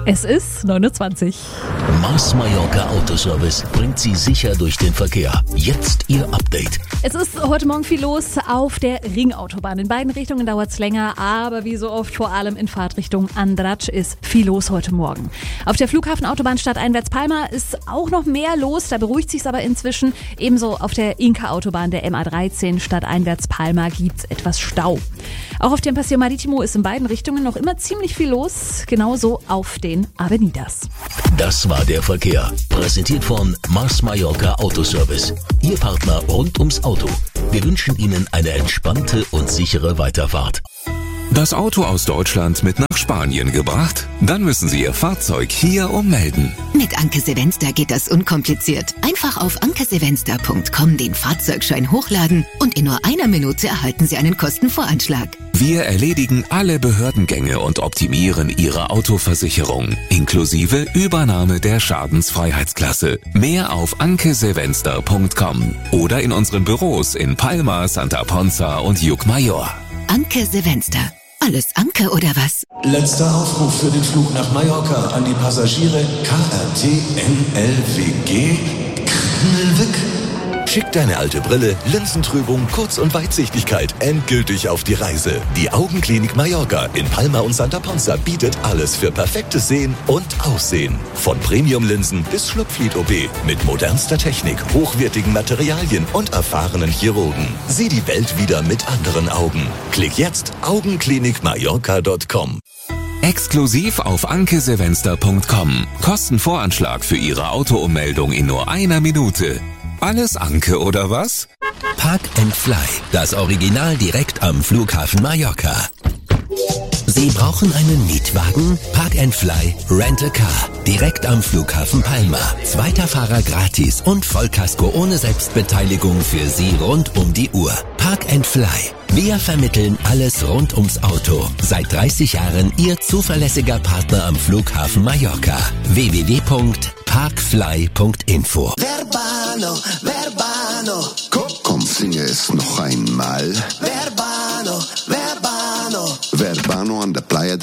Es ist 9:20 Uhr. Mars Mallorca Autoservice bringt Sie sicher durch den Verkehr. Jetzt Ihr Update. Es ist heute Morgen viel los auf der Ringautobahn. In beiden Richtungen dauert es länger, aber wie so oft vor allem in Fahrtrichtung Andratx ist viel los heute Morgen. Auf der Flughafenautobahn stadteinwärts Palma ist auch noch mehr los, da beruhigt sich's aber inzwischen. Ebenso auf der Inka-Autobahn der MA13 stadteinwärts Palma gibt's etwas Stau. Auch auf dem Paseo Marítimo ist in beiden Richtungen noch immer ziemlich viel los, genauso auf den Avenidas. Das war der Verkehr. Präsentiert von Mars Mallorca Autoservice. Ihr Partner rund ums Auto. Wir wünschen Ihnen eine entspannte und sichere Weiterfahrt. Das Auto aus Deutschland mit nach Spanien gebracht? Dann müssen Sie Ihr Fahrzeug hier ummelden. Mit Anke Sevenster geht das unkompliziert. Einfach auf ankesevenster.com den Fahrzeugschein hochladen und in nur einer Minute erhalten Sie einen Kostenvoranschlag. Wir erledigen alle Behördengänge und optimieren Ihre Autoversicherung, inklusive Übernahme der Schadensfreiheitsklasse. Mehr auf ankesevenster.com oder in unseren Büros in Palma, Santa Ponza und Llucmajor. Anke Sevenster. Alles Anke oder was? Letzter Aufruf für den Flug nach Mallorca an die Passagiere KRT NLWG Knilwig. Schick deine alte Brille, Linsentrübung, Kurz- und Weitsichtigkeit endgültig auf die Reise. Die Augenklinik Mallorca in Palma und Santa Ponza bietet alles für perfektes Sehen und Aussehen. Von Premium-Linsen bis Schlupflid-OP mit modernster Technik, hochwertigen Materialien und erfahrenen Chirurgen. Sieh die Welt wieder mit anderen Augen. Klick jetzt augenklinikmallorca.com. Exklusiv auf ankesevenster.com. Kostenvoranschlag für Ihre Autoummeldung in nur einer Minute. Alles Anke oder was? Park and Fly. Das Original direkt am Flughafen Mallorca. Sie brauchen einen Mietwagen? Park and Fly Rent a Car. Direkt am Flughafen Palma. Zweiter Fahrer gratis und Vollkasko ohne Selbstbeteiligung für Sie rund um die Uhr. Park and Fly. Wir vermitteln alles rund ums Auto. Seit 30 Jahren Ihr zuverlässiger Partner am Flughafen Mallorca. www.parkfly.info. Verbano. Komm, singe es noch einmal.